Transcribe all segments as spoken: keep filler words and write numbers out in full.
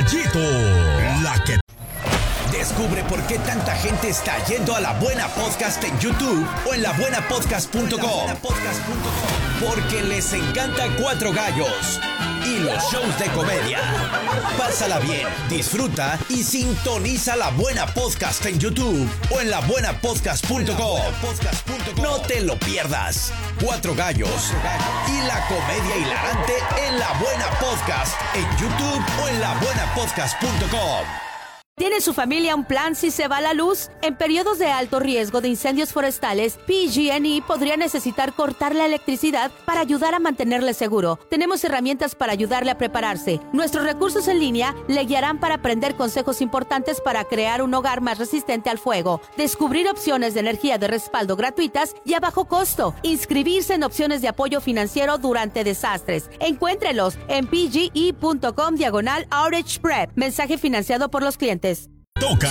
Caballito, la que... Descubre por qué tanta gente está yendo a La Buena Podcast en YouTube o en la buena podcast punto com. Porque les encanta Cuatro Gallos y los shows de comedia. Pásala bien, disfruta y sintoniza La Buena Podcast en YouTube o en la buena podcast punto com. No te lo pierdas. Cuatro Gallos y la comedia hilarante en La Buena Podcast en YouTube o en la buena podcast punto com. ¿Tiene su familia un plan si se va la luz? En periodos de alto riesgo de incendios forestales, P G and E podría necesitar cortar la electricidad para ayudar a mantenerle seguro. Tenemos herramientas para ayudarle a prepararse. Nuestros recursos en línea le guiarán para aprender consejos importantes para crear un hogar más resistente al fuego, descubrir opciones de energía de respaldo gratuitas y a bajo costo, inscribirse en opciones de apoyo financiero durante desastres. Encuéntrelos en pge.com diagonal outage prep. Mensaje financiado por los clientes. Toca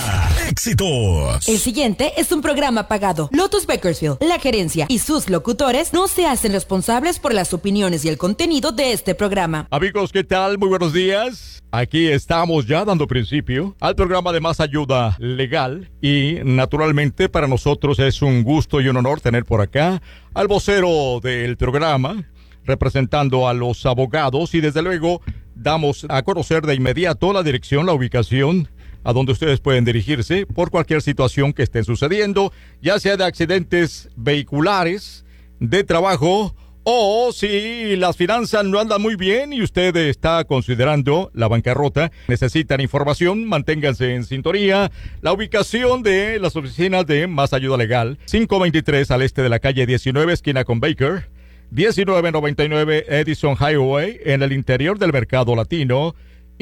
éxitos. El siguiente es un programa pagado. Lotus Bakersfield, la gerencia y sus locutores no se hacen responsables por las opiniones y el contenido de este programa. Amigos, ¿qué tal? Muy buenos días. Aquí estamos ya dando principio al programa de Más Ayuda Legal y naturalmente para nosotros es un gusto y un honor tener por acá al vocero del programa representando a los abogados y desde luego damos a conocer de inmediato la dirección, la ubicación a donde ustedes pueden dirigirse por cualquier situación que esté sucediendo, ya sea de accidentes vehiculares, de trabajo, o si las finanzas no andan muy bien y usted está considerando la bancarrota, necesitan información, manténganse en sintonía. La ubicación de las oficinas de Más Ayuda Legal, quinientos veintitrés al este de la calle diecinueve, esquina con Baker, diecinueve noventa y nueve Edison Highway, en el interior del Mercado Latino,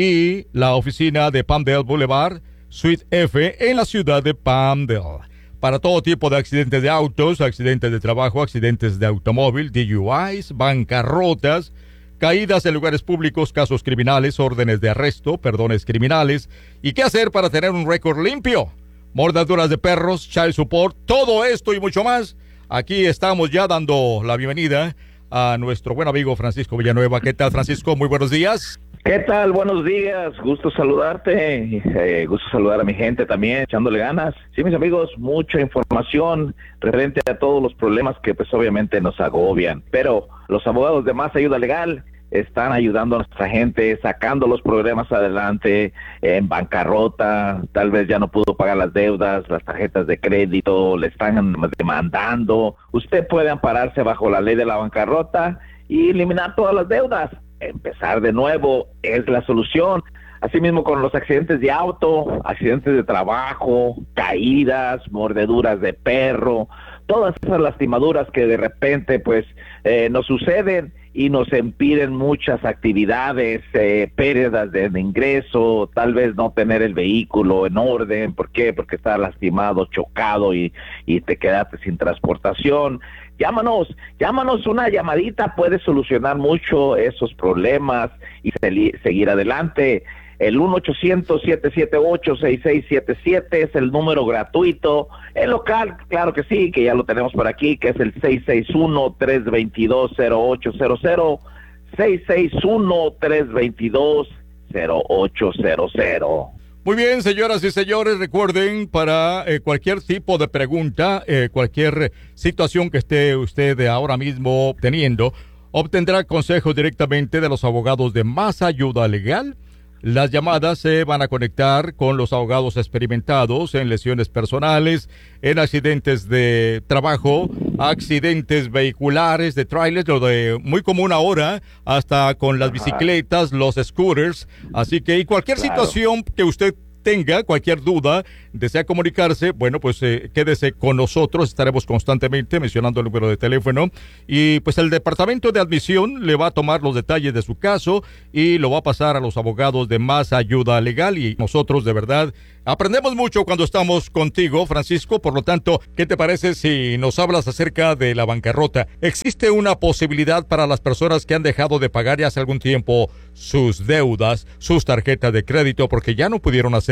y la oficina de Palmdale Boulevard, Suite F, en la ciudad de Palmdale. Para todo tipo de accidentes de autos, accidentes de trabajo, accidentes de automóvil, D U Is, bancarrotas, caídas en lugares públicos, casos criminales, órdenes de arresto, perdones criminales, y qué hacer para tener un récord limpio, mordaduras de perros, child support, todo esto y mucho más. Aquí estamos ya dando la bienvenida a nuestro buen amigo Francisco Villanueva. ¿Qué tal, Francisco? Muy buenos días. ¿Qué tal? Buenos días, gusto saludarte, eh, gusto saludar a mi gente también, echándole ganas. Sí, mis amigos, mucha información referente a todos los problemas que pues obviamente nos agobian, pero los abogados de Más Ayuda Legal están ayudando a nuestra gente, sacando los problemas adelante, en bancarrota, tal vez ya no pudo pagar las deudas, las tarjetas de crédito, le están demandando. Usted puede ampararse bajo la ley de la bancarrota y eliminar todas las deudas. Empezar de nuevo es la solución. Asimismo con los accidentes de auto, accidentes de trabajo, caídas, mordeduras de perro, todas esas lastimaduras que de repente pues eh, nos suceden y nos impiden muchas actividades, eh, pérdidas de, de ingreso, tal vez no tener el vehículo en orden. ¿Por qué? Porque está lastimado, chocado y, y te quedaste sin transportación. Llámanos, llámanos, una llamadita puede solucionar mucho esos problemas y se, seguir adelante. El uno ochocientos, siete siete ocho, seis seis siete siete es el número gratuito. El local, claro que sí, que ya lo tenemos por aquí, que es el seis seis uno, tres dos dos, cero ocho cero cero, seis seis uno, tres dos dos, cero ocho cero cero. Muy bien, señoras y señores, recuerden, para eh, cualquier tipo de pregunta, eh, cualquier situación que esté usted ahora mismo teniendo, obtendrá consejos directamente de los abogados de Más Ayuda Legal. Las llamadas se van a conectar con los abogados experimentados en lesiones personales, en accidentes de trabajo, accidentes vehiculares, de trailers, lo de muy común ahora, hasta con las bicicletas, los scooters. Así que, y cualquier claro. situación que usted tenga, cualquier duda, desea comunicarse, bueno, pues eh, quédese con nosotros, estaremos constantemente mencionando el número de teléfono y pues el departamento de admisión le va a tomar los detalles de su caso y lo va a pasar a los abogados de Más Ayuda Legal y nosotros de verdad aprendemos mucho cuando estamos contigo, Francisco. Por lo tanto, ¿qué te parece si nos hablas acerca de la bancarrota? ¿Existe una posibilidad para las personas que han dejado de pagar ya hace algún tiempo sus deudas, sus tarjetas de crédito porque ya no pudieron hacer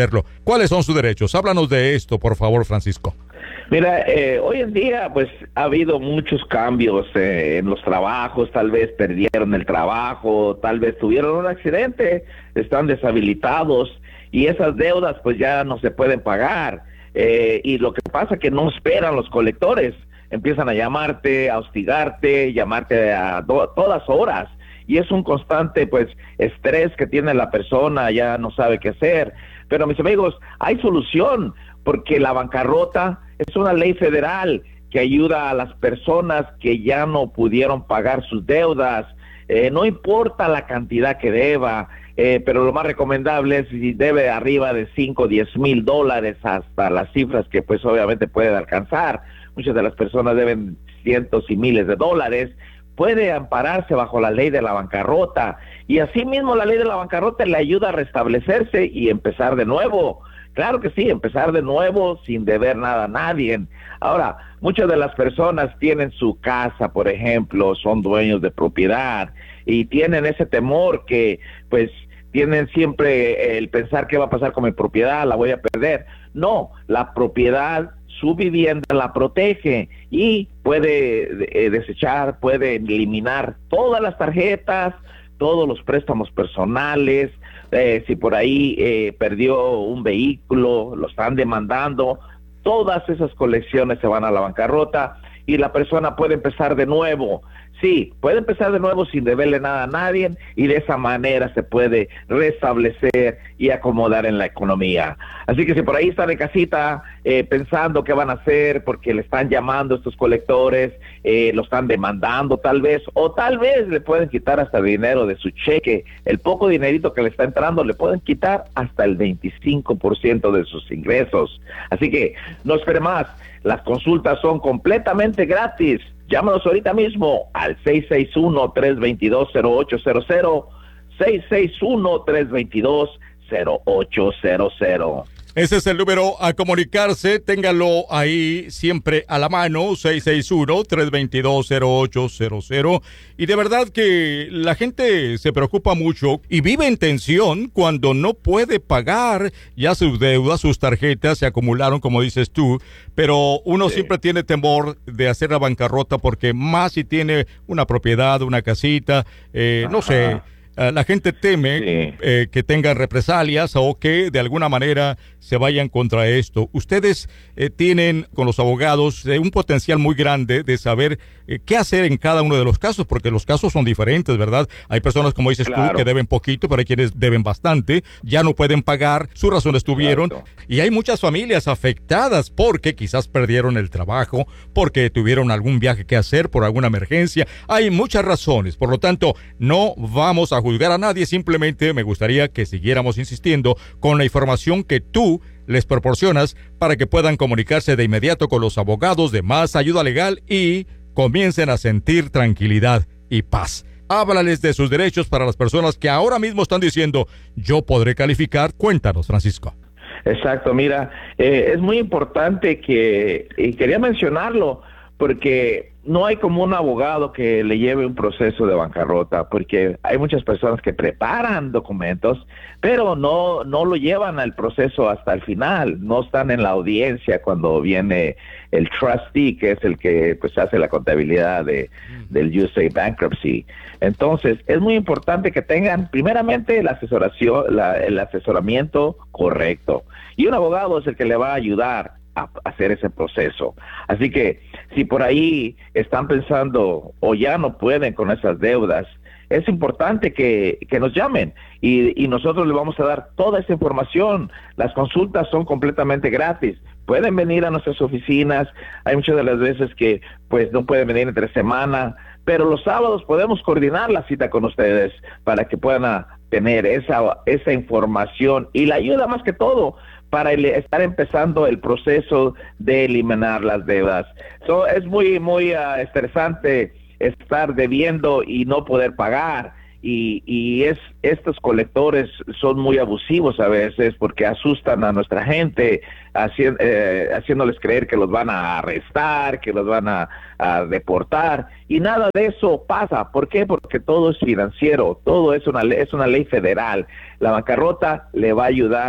hacerlo. ¿Cuáles son sus derechos? Háblanos de esto, por favor, Francisco. Mira, eh, hoy en día pues ha habido muchos cambios eh, en los trabajos, tal vez perdieron el trabajo, tal vez tuvieron un accidente, están deshabilitados y esas deudas pues ya no se pueden pagar. Eh, y lo que pasa es que no esperan los colectores, empiezan a llamarte, a hostigarte, llamarte a do- todas horas. Y es un constante pues estrés que tiene la persona, ya no sabe qué hacer. Pero mis amigos, hay solución, porque la bancarrota es una ley federal que ayuda a las personas que ya no pudieron pagar sus deudas. Eh, no importa la cantidad que deba, eh, pero lo más recomendable es si debe arriba de cinco, diez mil dólares hasta las cifras que pues obviamente pueden alcanzar. Muchas de las personas deben cientos y miles de dólares. Puede ampararse bajo la ley de la bancarrota y asimismo la ley de la bancarrota le ayuda a restablecerse y empezar de nuevo. Claro que sí, empezar de nuevo sin deber nada a nadie. Ahora, muchas de las personas tienen su casa, por ejemplo, son dueños de propiedad y tienen ese temor que, pues, tienen siempre el pensar qué va a pasar con mi propiedad, la voy a perder. No, la propiedad, su vivienda la protege y puede eh, desechar, puede eliminar todas las tarjetas, todos los préstamos personales. Eh, si por ahí eh, perdió un vehículo, lo están demandando, todas esas colecciones se van a la bancarrota y la persona puede empezar de nuevo. Sí, puede empezar de nuevo sin deberle nada a nadie y de esa manera se puede restablecer y acomodar en la economía. Así que si por ahí están en casita eh, pensando qué van a hacer porque le están llamando estos colectores, eh, lo están demandando tal vez, o tal vez le pueden quitar hasta el dinero de su cheque, el poco dinerito que le está entrando, le pueden quitar hasta el veinticinco por ciento de sus ingresos. Así que no espere más, las consultas son completamente gratis. Llámanos ahorita mismo al seis seis uno, tres dos dos, cero ocho cero cero, seis seis uno, tres dos dos, cero ocho cero cero. Ese es el número a comunicarse, téngalo ahí siempre a la mano, seis seis uno, tres dos dos, cero ocho cero cero. Y de verdad que la gente se preocupa mucho y vive en tensión cuando no puede pagar ya sus deudas, sus tarjetas se acumularon, como dices tú, pero uno sí. siempre tiene temor de hacer la bancarrota porque más si tiene una propiedad, una casita, eh, no sé. Uh, la gente teme sí. eh, que tengan represalias o que de alguna manera se vayan contra esto. Ustedes eh, tienen con los abogados eh, un potencial muy grande de saber eh, qué hacer en cada uno de los casos, porque los casos son diferentes, ¿verdad? Hay personas, como dices claro. tú, que deben poquito, pero hay quienes deben bastante, ya no pueden pagar, sus razones tuvieron, claro. y hay muchas familias afectadas porque quizás perdieron el trabajo, porque tuvieron algún viaje que hacer por alguna emergencia. Hay muchas razones, por lo tanto, no vamos a juzgar a nadie, simplemente me gustaría que siguiéramos insistiendo con la información que tú les proporcionas para que puedan comunicarse de inmediato con los abogados de Más Ayuda Legal y comiencen a sentir tranquilidad y paz. Háblales de sus derechos para las personas que ahora mismo están diciendo, yo podré calificar. Cuéntanos, Francisco. Exacto, mira, eh, es muy importante que, y quería mencionarlo, porque no hay como un abogado que le lleve un proceso de bancarrota, porque hay muchas personas que preparan documentos, pero no no lo llevan al proceso hasta el final, no están en la audiencia cuando viene el trustee, que es el que pues hace la contabilidad de, del U S A Bankruptcy. Entonces, es muy importante que tengan primeramente la asesoración, la, el asesoramiento correcto, y un abogado es el que le va a ayudar a hacer ese proceso. Así que si por ahí están pensando o ya no pueden con esas deudas, es importante que, que nos llamen y, y nosotros les vamos a dar toda esa información. Las consultas son completamente gratis. Pueden venir a nuestras oficinas. Hay muchas de las veces que pues no pueden venir entre semana, pero los sábados podemos coordinar la cita con ustedes para que puedan tener esa, esa información y la ayuda más que todo para el, estar empezando el proceso de eliminar las deudas. So, es muy, muy uh, estresante estar debiendo y no poder pagar. Y, y es estos colectores son muy abusivos a veces porque asustan a nuestra gente, haci eh, haciéndoles creer que los van a arrestar, que los van a, a deportar, y nada de eso pasa. ¿Por qué? Porque todo es financiero, todo es una, es una ley federal. La bancarrota le va a ayudar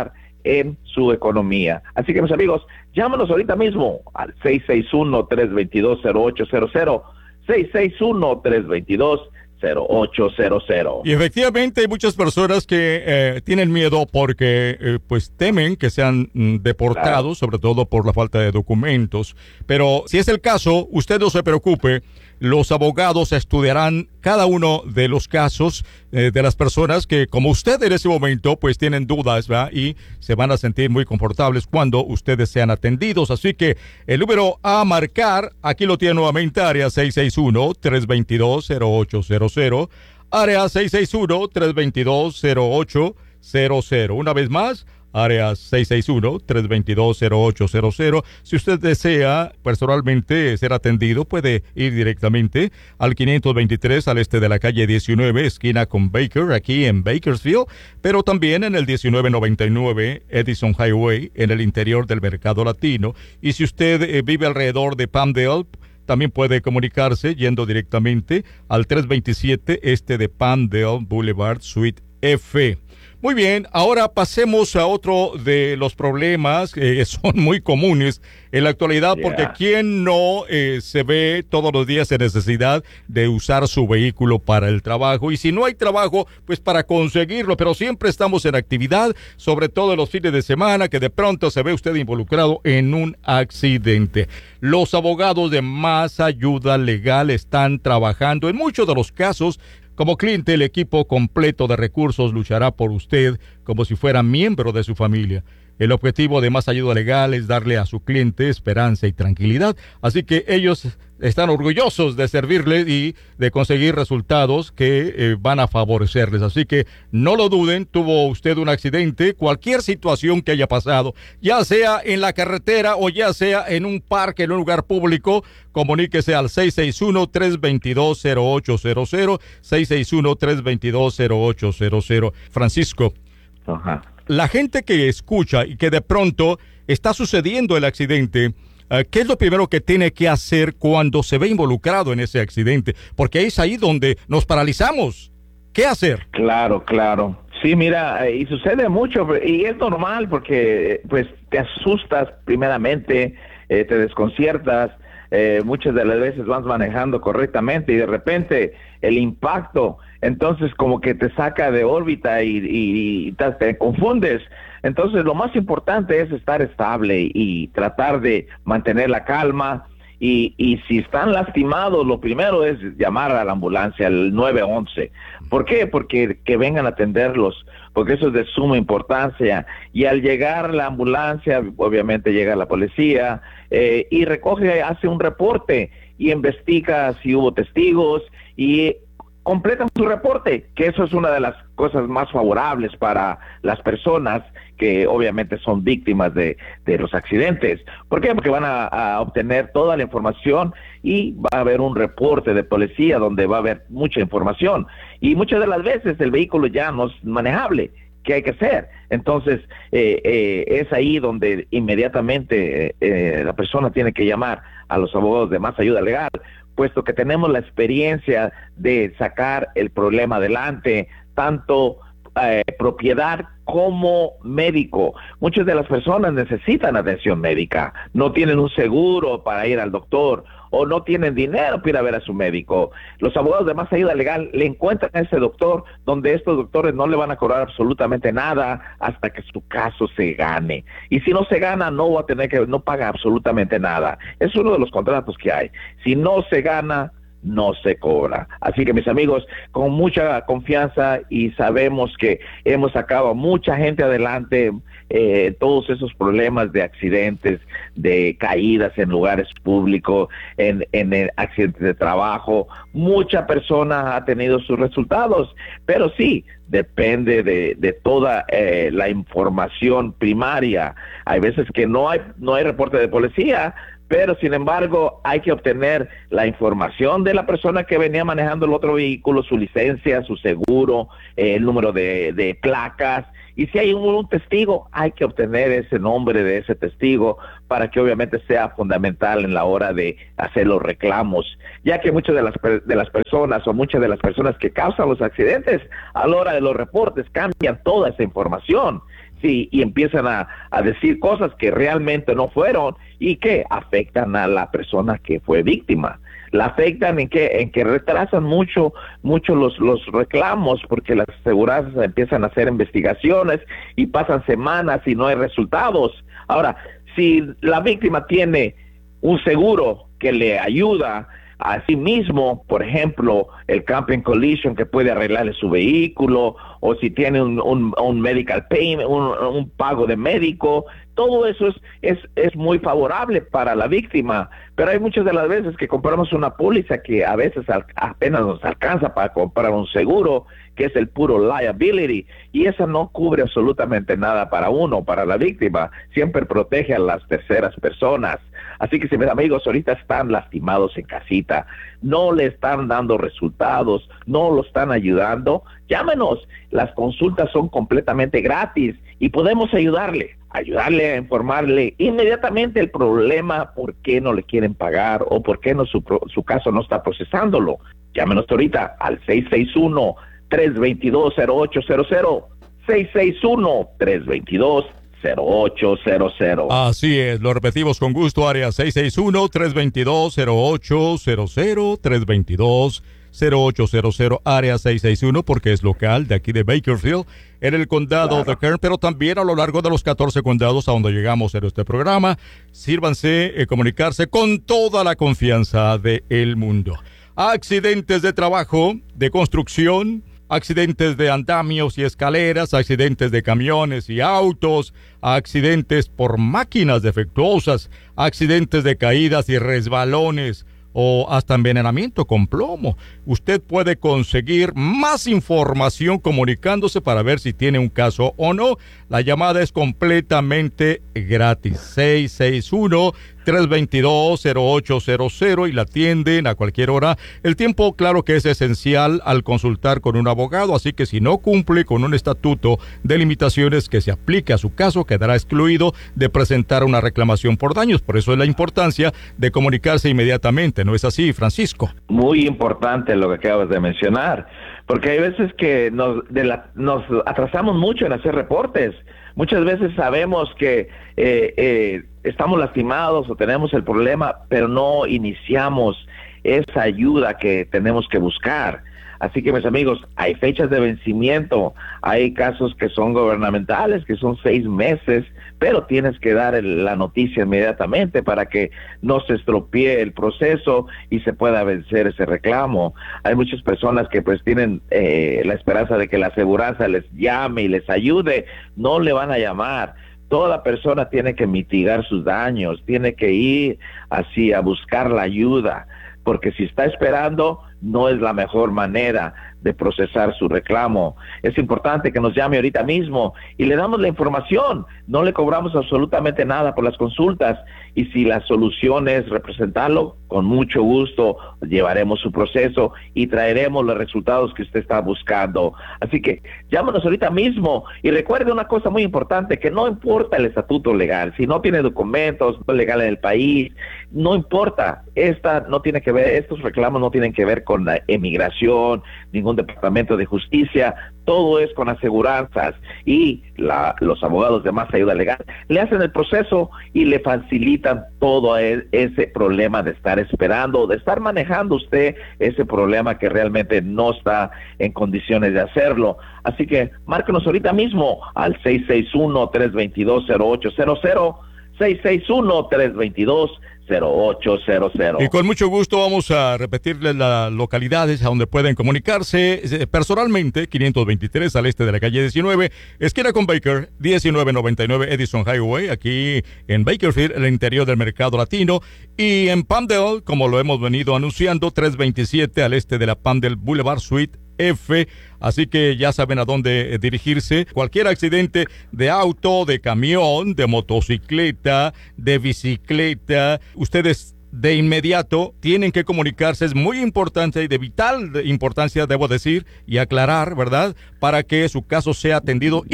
en su economía. Así que, mis amigos, llámanos ahorita mismo al seis seis uno, tres dos dos, cero ocho cero cero, seis seis uno, tres dos dos, cero ocho cero cero. Y efectivamente hay muchas personas que eh, tienen miedo porque eh, pues temen que sean mm, deportados, claro, sobre todo por la falta de documentos. Pero si es el caso, usted no se preocupe. Los abogados estudiarán cada uno de los casos eh, de las personas que, como usted en ese momento, pues tienen dudas, ¿verdad? Y se van a sentir muy confortables cuando ustedes sean atendidos. Así que el número a marcar, aquí lo tiene nuevamente, área seis seis uno, tres dos dos, cero ocho cero cero, área seis seis uno, tres dos dos, cero ocho cero cero. Una vez más, área seis seis uno, tres dos dos, cero ocho cero cero. Si usted desea personalmente ser atendido, puede ir directamente al quinientos veintitrés al este de la calle diecinueve, esquina con Baker, aquí en Bakersfield, pero también en el diecinueve noventa y nueve Edison Highway, en el interior del Mercado Latino. Y si usted eh, vive alrededor de Palmdale, también puede comunicarse yendo directamente al trescientos veintisiete este de Palmdale Boulevard, Suite F. Muy bien, ahora pasemos a otro de los problemas que eh, son muy comunes en la actualidad, yeah. porque ¿quién no eh, se ve todos los días en necesidad de usar su vehículo para el trabajo? Y si no hay trabajo, pues para conseguirlo, pero siempre estamos en actividad, sobre todo en los fines de semana, que de pronto se ve usted involucrado en un accidente. Los abogados de Más Ayuda Legal están trabajando en muchos de los casos. Como cliente, el equipo completo de recursos luchará por usted como si fuera miembro de su familia. El objetivo de Más Ayuda Legal es darle a su cliente esperanza y tranquilidad, así que ellos están orgullosos de servirle y de conseguir resultados que eh, van a favorecerles. Así que no lo duden, tuvo usted un accidente, cualquier situación que haya pasado, ya sea en la carretera o ya sea en un parque, en un lugar público, comuníquese al seis seis uno, tres dos dos, cero ocho cero cero, seis seis uno, tres dos dos, cero ocho cero cero. Francisco, Ajá. la gente que escucha y que de pronto está sucediendo el accidente, uh, ¿qué es lo primero que tiene que hacer cuando se ve involucrado en ese accidente? Porque es ahí donde nos paralizamos. ¿Qué hacer? Claro, claro. Sí, mira, y sucede mucho, y es normal porque pues te asustas primeramente, eh, te desconciertas, eh, muchas de las veces vas manejando correctamente y de repente el impacto, entonces como que te saca de órbita y, y, y te, te confundes. Entonces lo más importante es estar estable y tratar de mantener la calma. Y, y si están lastimados, lo primero es llamar a la ambulancia, al nueve once. ¿Por qué? Porque que vengan a atenderlos, porque eso es de suma importancia. Y al llegar la ambulancia, obviamente llega la policía eh, y recoge, hace un reporte y investiga si hubo testigos y completan su reporte, que eso es una de las cosas más favorables para las personas que obviamente son víctimas de, de los accidentes. ¿Por qué? Porque van a, a obtener toda la información y va a haber un reporte de policía donde va a haber mucha información. Y muchas de las veces el vehículo ya no es manejable. ¿Qué hay que hacer? Entonces, eh, eh, es ahí donde inmediatamente eh, eh, la persona tiene que llamar a los abogados de Más Ayuda Legal, puesto que tenemos la experiencia de sacar el problema adelante, tanto eh, propiedad como médico. Muchas de las personas necesitan atención médica, no tienen un seguro para ir al doctor o no tienen dinero para ir a ver a su médico. Los abogados de Más Ayuda Legal le encuentran a ese doctor donde estos doctores no le van a cobrar absolutamente nada hasta que su caso se gane. Y si no se gana, no va a tener que, no paga absolutamente nada. Es uno de los contratos que hay. Si no se gana, no se cobra. Así que mis amigos, con mucha confianza, y sabemos que hemos sacado a mucha gente adelante, eh, todos esos problemas de accidentes, de caídas en lugares públicos, en, en, en accidentes de trabajo, mucha persona ha tenido sus resultados, pero sí, depende de, de toda eh, la información primaria. Hay veces que no hay, no hay reporte de policía, pero sin embargo hay que obtener la información de la persona que venía manejando el otro vehículo, su licencia, su seguro, eh, el número de, de placas, y si hay un, un testigo, hay que obtener ese nombre de ese testigo para que obviamente sea fundamental en la hora de hacer los reclamos, ya que muchas de las, de las personas o muchas de las personas que causan los accidentes a la hora de los reportes cambian toda esa información. y, y empiezan a, a decir cosas que realmente no fueron y que afectan a la persona que fue víctima. La afectan en que en que retrasan mucho mucho los los reclamos, porque las aseguranzas empiezan a hacer investigaciones y pasan semanas y no hay resultados. Ahora, si la víctima tiene un seguro que le ayuda a sí mismo, por ejemplo, el Camping Collision, que puede arreglarle su vehículo, o si tiene un, un, un medical payment, un, un pago de médico, todo eso es, es, es muy favorable para la víctima. Pero hay muchas de las veces que compramos una póliza que a veces al, apenas nos alcanza para comprar un seguro, que es el puro liability, y esa no cubre absolutamente nada para uno, para la víctima, siempre protege a las terceras personas. Así que si mis amigos ahorita están lastimados en casita, no le están dando resultados, no lo están ayudando, llámenos, las consultas son completamente gratis y podemos ayudarle, ayudarle a informarle inmediatamente el problema, por qué no le quieren pagar o por qué no su, su caso no está procesándolo. Llámenos ahorita al seis seis uno, tres dos dos, cero ocho cero cero, seis seis uno, tres dos dos, cero ocho cero cero. Así es, lo repetimos con gusto, área seis seis uno, tres dos dos, cero ocho cero cero, tres dos dos, cero ocho cero cero, área seis seis uno, porque es local de aquí de Bakersfield, en el condado claro. de Kern, pero también a lo largo de los catorce condados a donde llegamos en este programa. Sírvanse eh, comunicarse con toda la confianza del mundo. Accidentes de trabajo, de construcción, accidentes de andamios y escaleras, accidentes de camiones y autos, accidentes por máquinas defectuosas, accidentes de caídas y resbalones o hasta envenenamiento con plomo. Usted puede conseguir más información comunicándose para ver si tiene un caso o no. La llamada es completamente gratis. seis seis uno, tres dos dos, cero ocho cero cero y la atienden a cualquier hora. El tiempo, claro que es esencial al consultar con un abogado, así que si no cumple con un estatuto de limitaciones que se aplique a su caso, quedará excluido de presentar una reclamación por daños. Por eso es la importancia de comunicarse inmediatamente. ¿No es así, Francisco? Muy importante lo que acabas de mencionar, porque hay veces que nos, de la, nos atrasamos mucho en hacer reportes. Muchas veces sabemos que eh, eh, estamos lastimados o tenemos el problema, pero no iniciamos esa ayuda que tenemos que buscar. Así que, mis amigos, hay fechas de vencimiento, hay casos que son gubernamentales, que son seis meses, pero tienes que dar el, la noticia inmediatamente para que no se estropee el proceso y se pueda vencer ese reclamo. Hay muchas personas que pues tienen eh, la esperanza de que la aseguranza les llame y les ayude. No le van a llamar. Toda persona tiene que mitigar sus daños, tiene que ir así a buscar la ayuda, porque si está esperando, no es la mejor manera de procesar su reclamo. Es importante que nos llame ahorita mismo y le damos la información. No le cobramos absolutamente nada por las consultas, y si la solución es representarlo, con mucho gusto llevaremos su proceso y traeremos los resultados que usted está buscando. Así que llámanos ahorita mismo y recuerde una cosa muy importante, que no importa el estatuto legal, si no tiene documentos no legal en el país, no importa, esta no tiene que ver, estos reclamos no tienen que ver con la emigración, ningún departamento de justicia, todo es con aseguranzas, y la, los abogados de Más Ayuda Legal le hacen el proceso y le facilitan todo el, ese problema de estar esperando, de estar manejando usted ese problema que realmente no está en condiciones de hacerlo. Así que márquenos ahorita mismo al seis seis uno, tres dos dos, cero ocho cero cero, seis seis uno, tres dos dos, cero ocho cero cero. Y con mucho gusto vamos a repetirles las localidades a donde pueden comunicarse personalmente. Quinientos veintitrés al este de la calle diecinueve, esquina con Baker, diecinueve noventa y nueve Edison Highway, aquí en Bakersfield, el interior del mercado latino. Y en Palmdale, como lo hemos venido anunciando, trescientos veintisiete al este de la Palmdale Boulevard Suite F, así que ya saben a dónde dirigirse. Cualquier accidente de auto, de camión, de motocicleta, de bicicleta, ustedes de inmediato tienen que comunicarse. Es muy importante y de vital importancia, debo decir, y aclarar, ¿verdad?, para que su caso sea atendido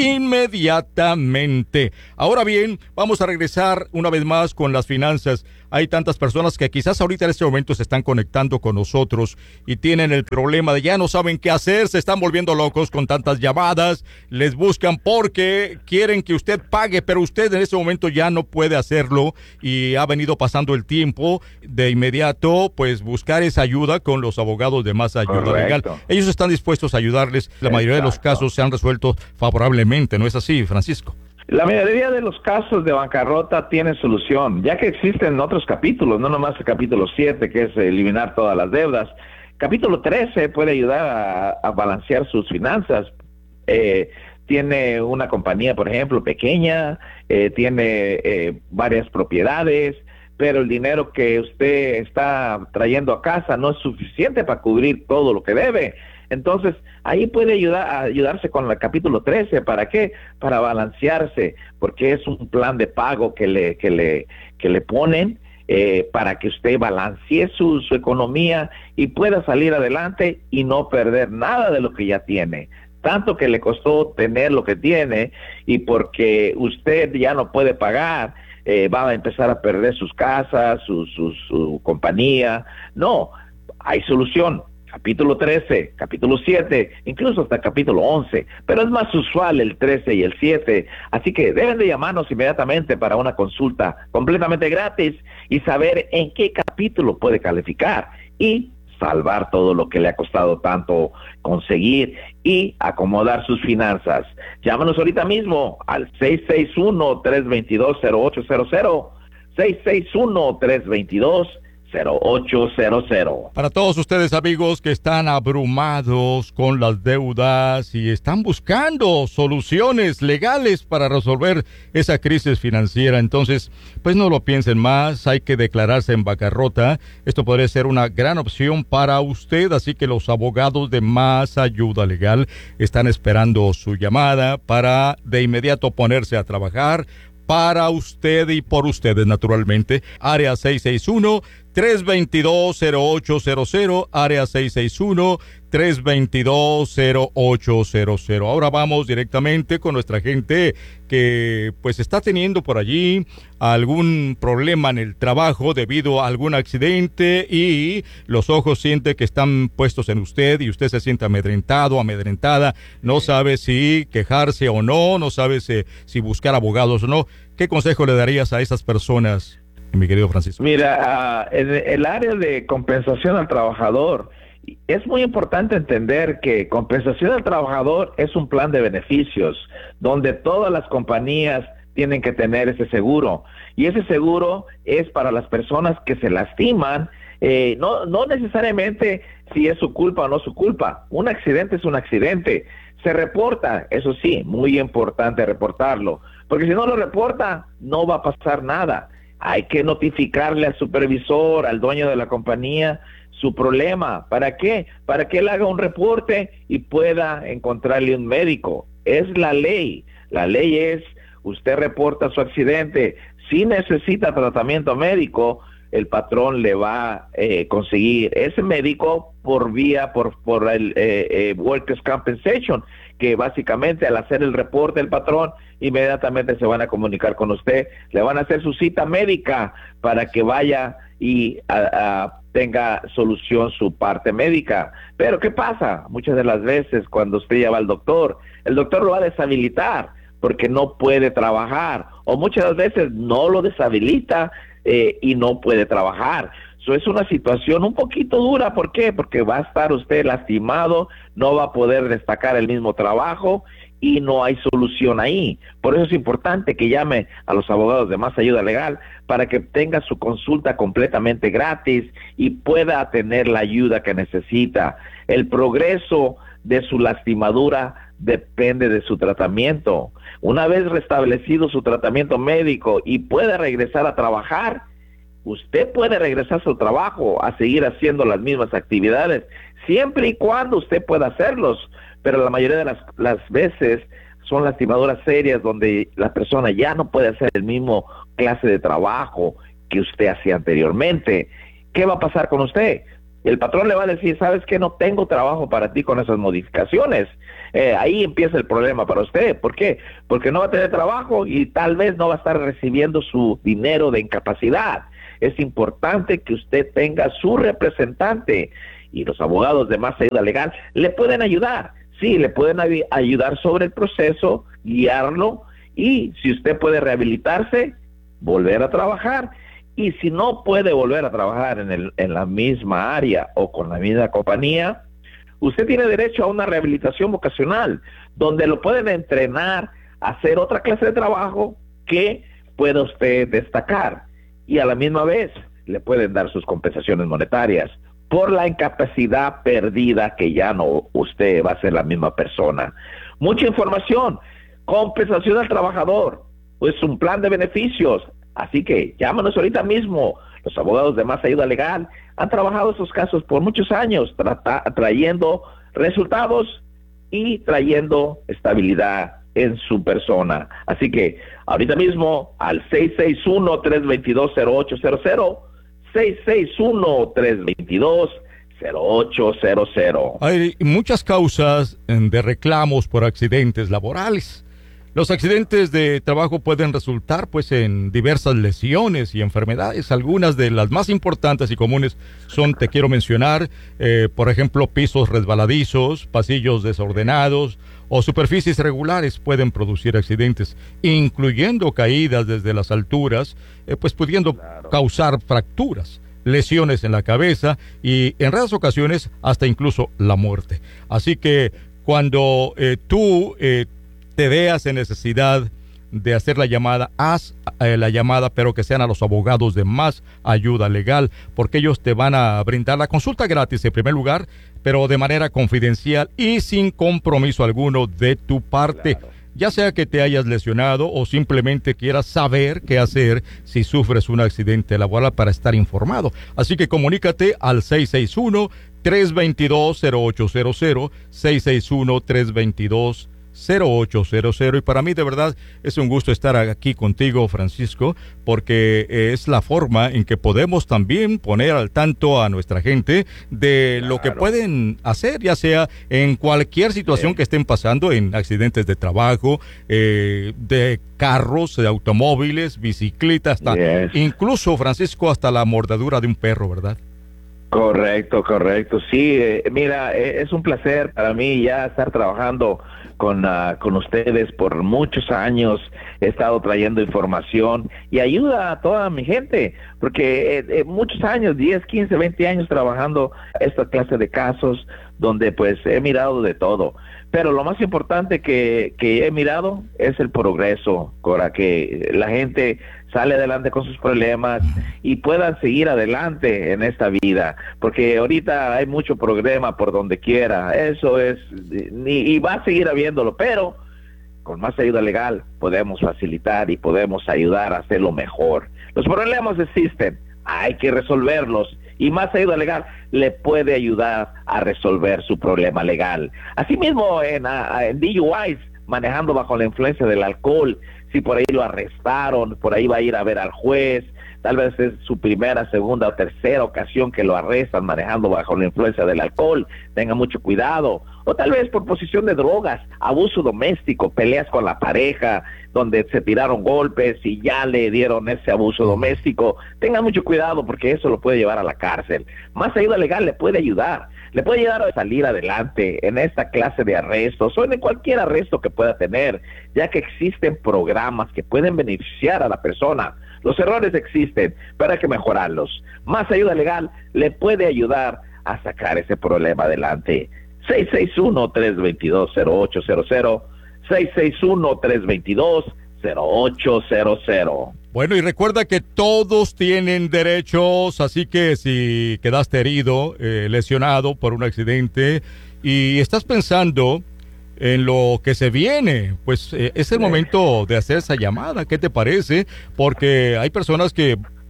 inmediatamente. Ahora bien, vamos a regresar una vez más con las finanzas. Hay tantas personas que quizás ahorita en este momento se están conectando con nosotros y tienen el problema de ya no saben qué hacer, se están volviendo locos con tantas llamadas, les buscan porque quieren que usted pague, pero usted en este momento ya no puede hacerlo y ha venido pasando el tiempo. De inmediato, pues buscar esa ayuda con los abogados de Más Ayuda Correcto. Legal. Ellos están dispuestos a ayudarles. La mayoría de los casos se han resuelto favorablemente, ¿no es así, Francisco? La mayoría de los casos de bancarrota tienen solución, ya que existen otros capítulos, no nomás el capítulo siete, que es eliminar todas las deudas. Capítulo trece puede ayudar a, a balancear sus finanzas. Eh, tiene una compañía, por ejemplo, pequeña, eh, tiene eh, varias propiedades, pero el dinero que usted está trayendo a casa no es suficiente para cubrir todo lo que debe. Entonces, ahí puede ayudar a ayudarse con el capítulo trece. ¿Para qué? Para balancearse, porque es un plan de pago que le, que le, que le ponen eh, para que usted balancee su, su economía y pueda salir adelante y no perder nada de lo que ya tiene. Tanto que le costó tener lo que tiene, y porque usted ya no puede pagar, eh, va a empezar a perder sus casas, su, su, su compañía. No, hay solución. Capítulo trece, capítulo siete, incluso hasta capítulo once, pero es más usual el trece y el siete, así que deben de llamarnos inmediatamente para una consulta completamente gratis y saber en qué capítulo puede calificar y salvar todo lo que le ha costado tanto conseguir y acomodar sus finanzas. Llámanos ahorita mismo al seis seis uno, tres dos dos, cero ocho cero cero, seis seis uno, tres dos dos, cero ocho cero cero. Para todos ustedes, amigos, que están abrumados con las deudas y están buscando soluciones legales para resolver esa crisis financiera, entonces, pues no lo piensen más, hay que declararse en bancarrota. Esto podría ser una gran opción para usted, así que los abogados de Más Ayuda Legal están esperando su llamada para de inmediato ponerse a trabajar para usted y por ustedes, naturalmente. Área seis seis uno, tres dos dos, cero ocho cero cero, área seis seis uno, tres dos dos, cero ocho cero cero. Ahora vamos directamente con nuestra gente que pues está teniendo por allí algún problema en el trabajo debido a algún accidente y los ojos siente que están puestos en usted y usted se siente amedrentado, amedrentada, no sabe si quejarse o no, no sabe si, si buscar abogados o no. ¿Qué consejo le darías a esas personas, mi querido Francisco? Mira, uh, en el área de compensación al trabajador, es muy importante entender que compensación al trabajador es un plan de beneficios donde todas las compañías tienen que tener ese seguro, y ese seguro es para las personas que se lastiman, eh, no, no necesariamente si es su culpa o no su culpa. Un accidente es un accidente, se reporta, eso sí, muy importante reportarlo, porque si no lo reporta no va a pasar nada. Hay que notificarle al supervisor, al dueño de la compañía, su problema. ¿Para qué? Para que él haga un reporte y pueda encontrarle un médico. Es la ley. La ley es, usted reporta su accidente. Si necesita tratamiento médico, el patrón le va a eh, conseguir ese médico por vía, por, por el eh, eh, Workers' Compensation, que básicamente al hacer el reporte el patrón, inmediatamente se van a comunicar con usted, le van a hacer su cita médica para que vaya y a, a, tenga solución su parte médica. Pero ¿qué pasa? Muchas de las veces cuando usted ya va al doctor, el doctor lo va a deshabilitar porque no puede trabajar, o muchas veces no lo deshabilita eh, y no puede trabajar. Eso es una situación un poquito dura. ¿Por qué? Porque va a estar usted lastimado, no va a poder destacar el mismo trabajo y no hay solución ahí. Por eso es importante que llame a los abogados de Más Ayuda Legal para que tenga su consulta completamente gratis y pueda tener la ayuda que necesita. El progreso de su lastimadura depende de su tratamiento. Una vez restablecido su tratamiento médico y puede regresar a trabajar, usted puede regresar a su trabajo, a seguir haciendo las mismas actividades, siempre y cuando usted pueda hacerlos. Pero la mayoría de las, las veces son lastimaduras serias donde la persona ya no puede hacer el mismo clase de trabajo que usted hacía anteriormente. ¿Qué va a pasar con usted? El patrón le va a decir, ¿sabes qué? No tengo trabajo para ti con esas modificaciones. Eh, ahí empieza el problema para usted. ¿Por qué? Porque no va a tener trabajo y tal vez no va a estar recibiendo su dinero de incapacidad. Es importante que usted tenga su representante y los abogados de Más Ayuda Legal le pueden ayudar. Sí, le pueden ay- ayudar sobre el proceso, guiarlo y si usted puede rehabilitarse, volver a trabajar. Y si no puede volver a trabajar en, el, en la misma área o con la misma compañía, usted tiene derecho a una rehabilitación vocacional, donde lo pueden entrenar a hacer otra clase de trabajo que pueda usted destacar. Y a la misma vez le pueden dar sus compensaciones monetarias por la incapacidad perdida, que ya no usted va a ser la misma persona. Mucha información, compensación al trabajador, pues un plan de beneficios. Así que llámanos ahorita mismo. Los abogados de Más Ayuda Legal han trabajado estos casos por muchos años, trata, trayendo resultados y trayendo estabilidad en su persona. Así que ahorita mismo al seis seis uno, tres dos dos, cero ocho cero cero, seis seis uno, tres dos dos, cero ocho cero cero. Hay muchas causas de reclamos por accidentes laborales. Los accidentes de trabajo pueden resultar pues en diversas lesiones y enfermedades. Algunas de las más importantes y comunes son, te quiero mencionar, eh, por ejemplo, pisos resbaladizos, pasillos desordenados o superficies irregulares pueden producir accidentes, incluyendo caídas desde las alturas, eh, pues pudiendo claro. causar fracturas, lesiones en la cabeza y en raras ocasiones hasta incluso la muerte. Así que cuando eh, tú eh, te veas en necesidad de hacer la llamada, haz eh, la llamada, pero que sean a los abogados de Más Ayuda Legal, porque ellos te van a brindar la consulta gratis en primer lugar, pero de manera confidencial y sin compromiso alguno de tu parte. Claro. Ya sea que te hayas lesionado o simplemente quieras saber qué hacer si sufres un accidente laboral para estar informado. Así que comunícate al seis seis uno, tres dos dos, cero ocho cero cero, seis seis uno, tres dos dos, cero ocho cero cero. Y para mí de verdad es un gusto estar aquí contigo, Francisco, porque es la forma en que podemos también poner al tanto a nuestra gente de claro. lo que pueden hacer, ya sea en cualquier situación sí. que estén pasando, en accidentes de trabajo, eh, de carros, de automóviles, bicicletas, hasta, yes. incluso, Francisco, hasta la mordedura de un perro, ¿verdad? Correcto, correcto. Sí, eh, mira, eh, es un placer para mí ya estar trabajando con, uh, con ustedes por muchos años. He estado trayendo información y ayuda a toda mi gente, porque eh, eh, muchos años, diez, quince, veinte años trabajando esta clase de casos donde pues he mirado de todo. Pero lo más importante que, que he mirado es el progreso, Cora, que la gente sale adelante con sus problemas y puedan seguir adelante en esta vida, porque ahorita hay mucho problema por donde quiera, eso es, y, y va a seguir habiéndolo, pero con Más Ayuda Legal podemos facilitar y podemos ayudar a hacerlo mejor. Los problemas existen, hay que resolverlos, y Más Ayuda Legal le puede ayudar a resolver su problema legal. Asimismo, en, en D U Is, manejando bajo la influencia del alcohol, si por ahí lo arrestaron, por ahí va a ir a ver al juez, tal vez es su primera, segunda o tercera ocasión que lo arrestan manejando bajo la influencia del alcohol, tenga mucho cuidado, o tal vez por posesión de drogas, abuso doméstico, peleas con la pareja, donde se tiraron golpes y ya le dieron ese abuso doméstico, tengan mucho cuidado porque eso lo puede llevar a la cárcel. Más Ayuda Legal le puede ayudar, le puede ayudar a salir adelante en esta clase de arrestos o en cualquier arresto que pueda tener, ya que existen programas que pueden beneficiar a la persona. Los errores existen, pero hay que mejorarlos. Más Ayuda Legal le puede ayudar a sacar ese problema adelante. seis seis uno, tres dos dos, cero ocho cero cero, seis seis uno, tres dos dos, cero ocho cero cero. Bueno, y recuerda que todos tienen derechos, así que si quedaste herido, eh, lesionado por un accidente y estás pensando en lo que se viene, pues eh, es el momento de hacer esa llamada. ¿Qué te parece? Porque hay personas que pues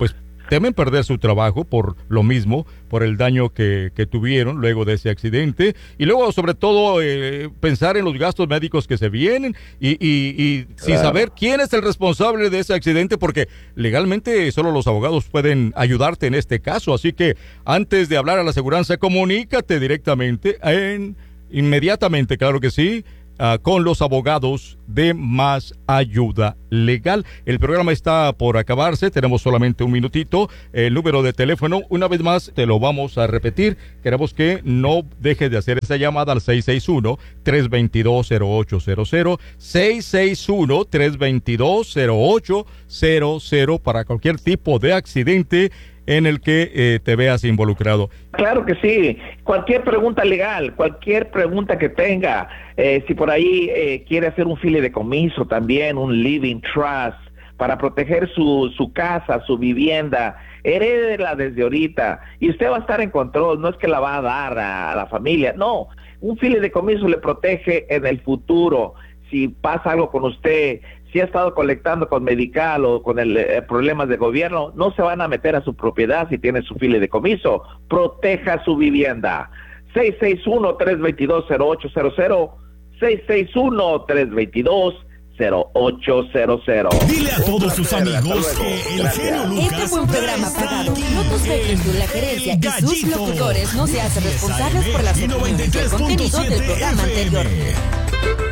temen perder su trabajo por lo mismo, por el daño que, que tuvieron luego de ese accidente, y luego sobre todo eh, pensar en los gastos médicos que se vienen y, y, y claro. sin saber quién es el responsable de ese accidente, porque legalmente solo los abogados pueden ayudarte en este caso. Así que antes de hablar a la aseguranza, comunícate directamente en inmediatamente, claro que sí, Uh, con los abogados de Más Ayuda Legal. El programa está por acabarse, tenemos solamente un minutito. El número de teléfono, una vez más, te lo vamos a repetir. Queremos que no dejes de hacer esa llamada al seis seis uno, tres dos dos, cero ocho cero cero, seis seis uno, tres dos dos, cero ocho cero cero para cualquier tipo de accidente en el que eh, te veas involucrado. Claro que sí, cualquier pregunta legal, cualquier pregunta que tenga, eh, si por ahí eh, quiere hacer un fideicomiso también, un living trust, para proteger su, su casa, su vivienda, herédela desde ahorita, y usted va a estar en control, no es que la va a dar a, a la familia, no, un fideicomiso le protege en el futuro, si pasa algo con usted, si ha estado colectando con Medical o con el eh, problemas de gobierno, no se van a meter a su propiedad si tiene su fideicomiso. Proteja su vivienda. seis seis uno, tres dos dos, cero ocho cero cero, seis seis uno, tres dos dos, cero ocho cero cero. Dile a todos sus amigos que el genio Lucas este fue un programa pagado. Lotus Bakersfield, la gerencia y sus locutores no se hacen responsables por las opiniones y el contenido del programa anterior.